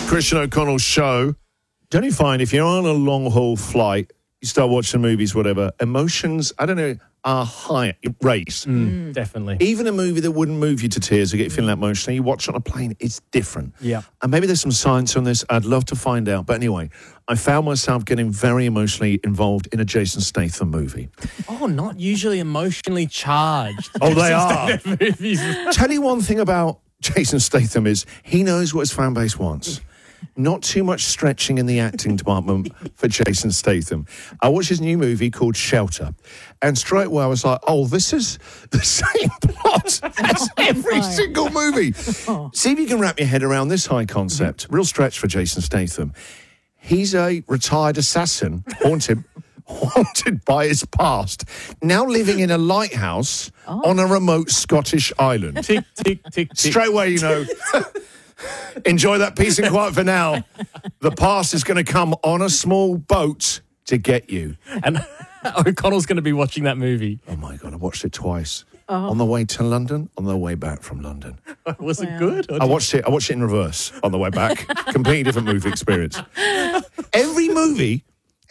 Christian O'Connell's show. Don't you find if you're on a long-haul flight, you start watching movies, whatever, emotions, I don't know, are high raised. Definitely. Even a movie that wouldn't move you to tears or get you feeling that emotional, you watch it on a plane, it's different. Yeah. And maybe there's some science on this. I'd love to find out. But anyway, I found myself getting very emotionally involved in a Jason Statham movie. Oh, not usually emotionally charged. Oh, they are. Movies. Tell you one thing about Jason Statham is he knows what his fan base wants. Not too much stretching in the acting department for Jason Statham. I watched his new movie called Shelter, and straight away I was like, oh, this is the same plot as every single movie. See if you can wrap your head around this high concept. Real stretch for Jason Statham. He's a retired assassin, haunted by his past, now living in a lighthouse on a remote Scottish island. Tick, tick, tick, tick. Straight away, you know... Enjoy that peace and quiet for now. The past is going to come on a small boat to get you. And O'Connell's going to be watching that movie. Oh, my God, I watched it twice. On the way to London, on the way back from London. Was it good? I watched it in reverse on the way back. Completely different movie experience. Every movie,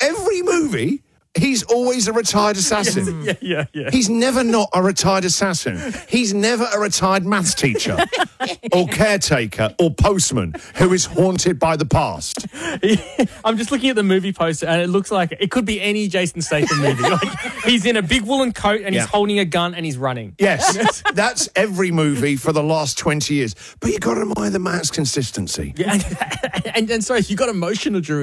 he's always a retired assassin. Yeah. He's never not a retired assassin. He's never a retired maths teacher or caretaker or postman who is haunted by the past. I'm just looking at the movie poster and it looks like it could be any Jason Statham movie. Like he's in a big woolen coat and he's holding a gun and he's running. Yes, that's every movie for the last 20 years. But you've got to admire the man's consistency. Yeah, and sorry, you got emotional, Drew.